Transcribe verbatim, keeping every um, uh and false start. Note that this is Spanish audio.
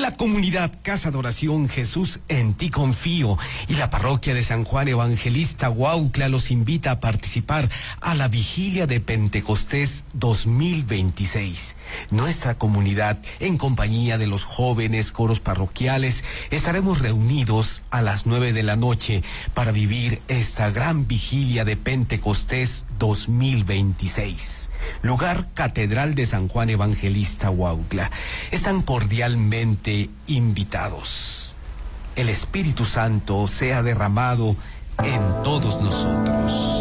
La comunidad Casa de Oración Jesús en ti confío y la parroquia de San Juan Evangelista Huautla los invita a participar a la vigilia de Pentecostés dos mil veintiséis. Nuestra comunidad, en compañía de los jóvenes coros parroquiales, estaremos reunidos a las nueve de la noche para vivir esta gran vigilia de Pentecostés dos mil veintiséis. Lugar Catedral de San Juan Evangelista Huautla. Están cordialmente invitados. El Espíritu Santo sea derramado en todos nosotros.